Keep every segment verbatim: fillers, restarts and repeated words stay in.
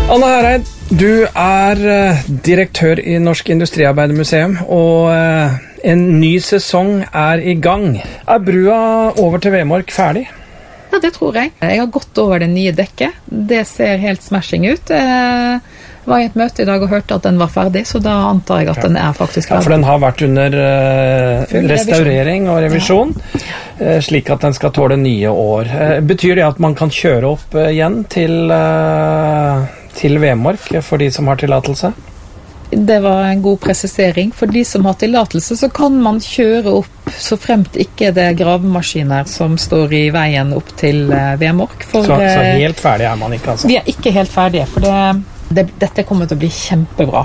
Anna Hereid, du er uh, direktør i Norsk Industriarbeidermuseum, og uh, en ny sesong er i gang. Er brua over til Vemork ferdig? Ja, det tror jeg. Jeg har gått over det nye dekket. Det ser helt smashing ut. Jeg var i et møte i dag og hørte at den var ferdig, så da antar jeg at den er faktisk ferdig. Ja, for den har vært under uh, restaurering og revisjon, ja. uh, slik at den skal tåle nye år. Uh, betyr det at man kan kjøre opp uh, igjen til, uh, til Vemork for de som har tillatelse? Det var en god presisering. For de som har tillatelse, så kan man kjøre opp så fremt ikke det er gravemaskiner som står i veien opp til uh, Vemork. For, så, så helt ferdig er man ikke, altså? Vi er ikke helt ferdige, for det, det, dette kommer til å bli kjempebra.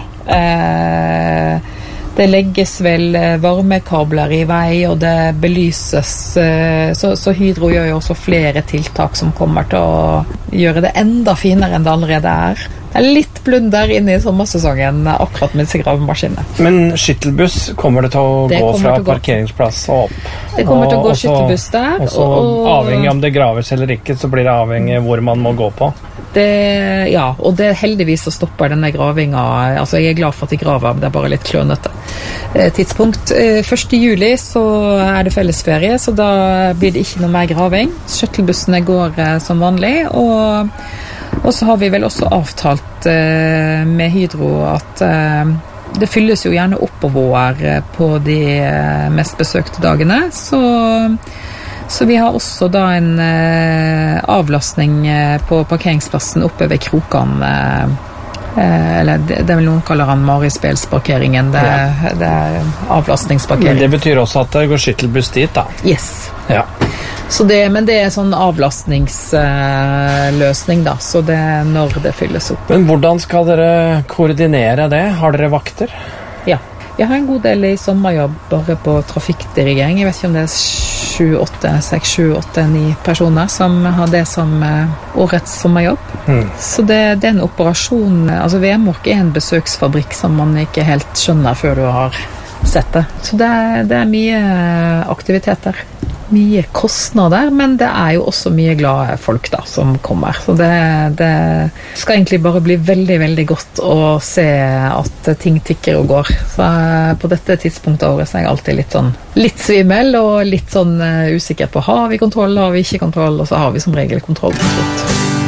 Uh, det legges vel varmekabler i vei, og det belyses, uh, så, så Hydro gjør jo også flere tiltak som kommer til å gjøre det enda finere enn det allerede er. Det er litt blunder inne i sommersesongen akkurat med disse gravemaskinene. Men skyttelbuss kommer det til å det gå fra gå. parkeringsplass og opp? Det kommer og, til å gå skyttelbuss der. Og så og, avhengig om det graves eller ikke, så blir det avhengig hvor man må gå på? Det, ja, og det heldigvis så stopper denne gravinga. Altså jeg er glad for at de graver, det er bare litt klønete eh, tidspunkt. Eh, første juli så er det fellesferie, så da blir det ikke noe mer graving. Skyttelbussene går eh, som vanlig, og Og så har vi vel også avtalt eh, med Hydro at eh, det fylles jo gjerne oppover eh, på de eh, mest besøkte dagene. Så, så vi har også da en eh, avlastning eh, på parkeringsplassen oppe ved Krokan. Eh, eh, eller det, det er vel noen kaller han Marispelsparkeringen. Det, ja. det er avlastningsparkering. Men det betyr også at det går skyttelbuss dit, da? Yes. Ja. Så det, men det er sånn avlastningsløsning da, så det er når det fylles opp. Men hvordan skal dere koordinere det? Har dere vakter? Ja, jeg har en god del i sommerjobb bare på trafikkdirigering. Jeg vet ikke om det er sju, åtte, seks, sju, åtte, ni personer som har det som årets sommerjobb. Mm. Så det, det er en operasjon, altså Vemork er en besøksfabrikk som man ikke helt skjønner før du har sett det. Så det, det er mye aktiviteter. Mye kostnader, men det er jo også mye glade folk da, som kommer. Så det, det skal egentlig bare bli veldig, veldig godt å se at ting tikker og går. Så på dette tidspunktet av året så er jeg alltid litt sånn, litt svimmel og litt sånn uh, usikker på har vi kontroll, har vi ikke kontroll, og så har vi som regel kontroll til slutt.